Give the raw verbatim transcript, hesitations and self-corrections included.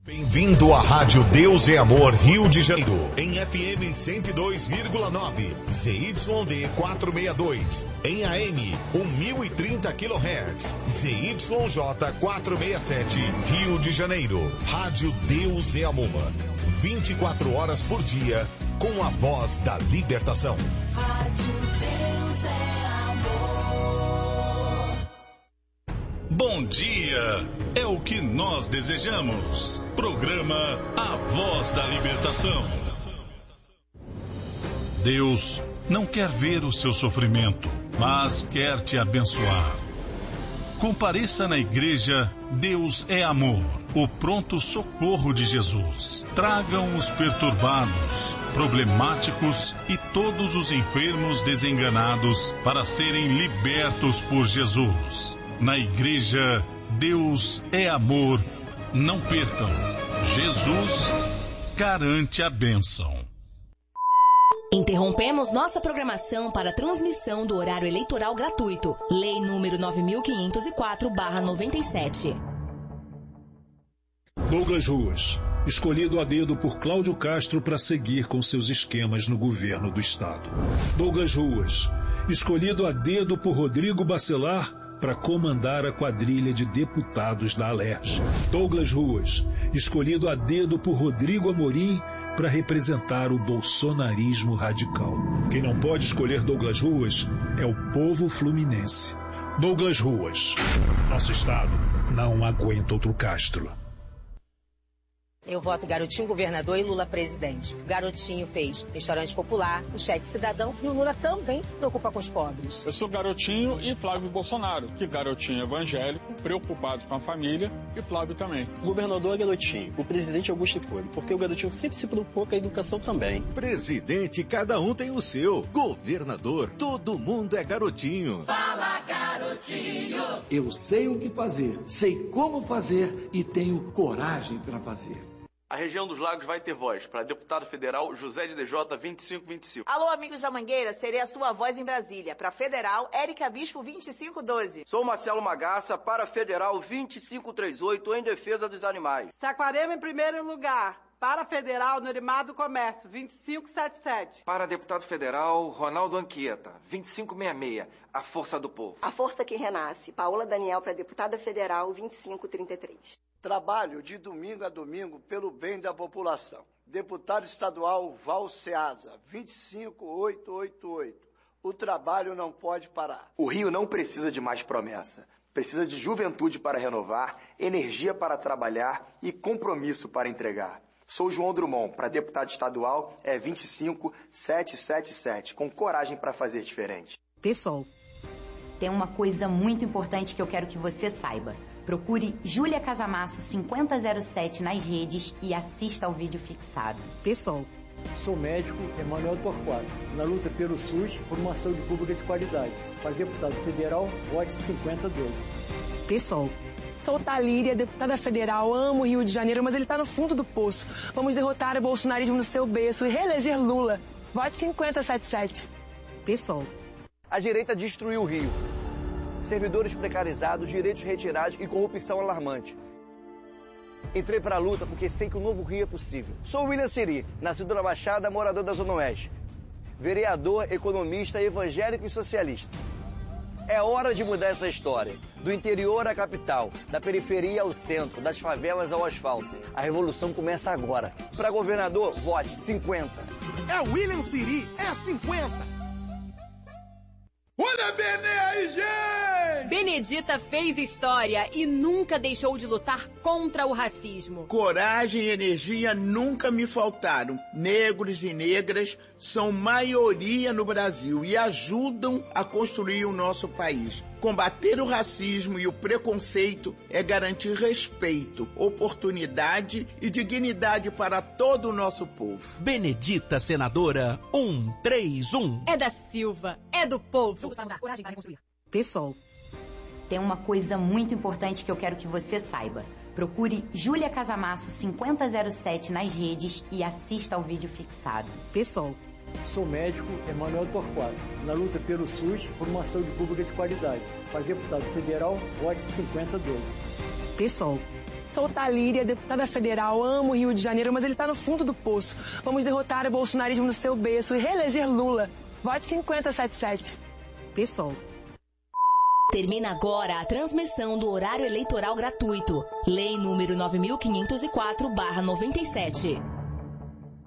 Bem-vindo à Rádio Deus é Amor Rio de Janeiro, em F M cento e dois vírgula nove, Z Y D quatrocentos e sessenta e dois, em A M mil e trinta quilohertz, Z Y J quatrocentos e sessenta e sete, Rio de Janeiro. Rádio Deus é Amor, vinte e quatro horas por dia, com a voz da libertação. Rádio Deus é Amor. Bom dia, é o que nós desejamos. Programa A Voz da Libertação. Deus não quer ver o seu sofrimento, mas quer te abençoar. Compareça na igreja Deus é Amor, o pronto socorro de Jesus. Tragam os perturbados, problemáticos e todos os enfermos desenganados para serem libertos por Jesus. Na igreja Deus é Amor, não percam. Jesus garante a bênção. Interrompemos nossa programação para a transmissão do horário eleitoral gratuito. Lei número nove mil quinhentos e quatro barra noventa e sete. Douglas Ruas, escolhido a dedo por Cláudio Castro para seguir com seus esquemas no governo do estado. Douglas Ruas, escolhido a dedo por Rodrigo Bacelar para comandar a quadrilha de deputados da Alerj. Douglas Ruas, escolhido a dedo por Rodrigo Amorim para representar o bolsonarismo radical. Quem não pode escolher Douglas Ruas é o povo fluminense. Douglas Ruas, nosso estado não aguenta outro Castro. Eu voto Garotinho governador e Lula presidente. O Garotinho fez restaurante popular, o cheque cidadão, e o Lula também se preocupa com os pobres. Eu sou Garotinho e Flávio Bolsonaro, que Garotinho evangélico, preocupado com a família, e Flávio também. O governador é Garotinho, o presidente é Augusto Cury, porque o Garotinho sempre se preocupou com a educação também. Presidente, cada um tem o seu. Governador, todo mundo é Garotinho. Fala, Garotinho! Eu sei o que fazer, sei como fazer e tenho coragem para fazer. A região dos Lagos vai ter voz. Para deputado federal, José de D J vinte e cinco vinte e cinco. Alô, amigos da Mangueira, serei a sua voz em Brasília. Para federal, Érica Bispo vinte e cinco doze. Sou Marcelo Magaça, para federal vinte e cinco trinta e oito, em defesa dos animais. Saquarema em primeiro lugar. Para federal, Norimar do Comércio, vinte e cinco setenta e sete. Para deputado federal, Ronaldo Anchieta, vinte e cinco sessenta e seis, a força do povo. A força que renasce, Paola Daniel para deputada federal, vinte e cinco trinta e três. Trabalho de domingo a domingo pelo bem da população. Deputado estadual Val Ceasa, vinte e cinco oitocentos e oitenta e oito. O trabalho não pode parar. O Rio não precisa de mais promessa. Precisa de juventude para renovar, energia para trabalhar e compromisso para entregar. Sou João Drummond, para deputado estadual é vinte e cinco setecentos e setenta e sete, com coragem para fazer diferente. Pessoal, tem uma coisa muito importante que eu quero que você saiba. Procure Júlia Casamasso cinquenta zero sete nas redes e assista ao vídeo fixado. Pessoal, sou médico Emanuel Torquato. Na luta pelo SUS, por uma saúde pública de qualidade. Para deputado federal, vote cinquenta doze. Pessoal, sou Talíria, deputada federal, amo o Rio de Janeiro, mas ele está no fundo do poço. Vamos derrotar o bolsonarismo no seu berço e reeleger Lula. Vote cinquenta setenta e sete. Pessoal, a direita destruiu o Rio. Servidores precarizados, direitos retirados e corrupção alarmante. Entrei para a luta porque sei que o novo Rio é possível. Sou William Siri, nascido na Baixada, morador da Zona Oeste. Vereador, economista, evangélico e socialista. É hora de mudar essa história. Do interior à capital, da periferia ao centro, das favelas ao asfalto. A revolução começa agora. Para governador, vote cinquenta. É William Siri, é cinquenta. Olha Benê aí, gente! Benedita fez história e nunca deixou de lutar contra o racismo. Coragem e energia nunca me faltaram. Negros e negras são maioria no Brasil e ajudam a construir o nosso país. Combater o racismo e o preconceito é garantir respeito, oportunidade e dignidade para todo o nosso povo. Benedita, senadora um três um. É da Silva, é do povo. Pessoal, tem uma coisa muito importante que eu quero que você saiba. Procure Júlia Casamasso cinquenta zero sete nas redes e assista ao vídeo fixado. Pessoal, sou médico Emanuel Torquato. Na luta pelo SUS, por uma saúde pública de qualidade. Para deputado federal, vote cinquenta doze. Pessoal, sou Talíria, deputada federal, amo o Rio de Janeiro, mas ele tá no fundo do poço. Vamos derrotar o bolsonarismo no seu berço e reeleger Lula. Vote cinquenta setenta e sete. Pessoal. Termina agora a transmissão do horário eleitoral gratuito. Lei número nove mil quinhentos e quatro barra noventa e sete.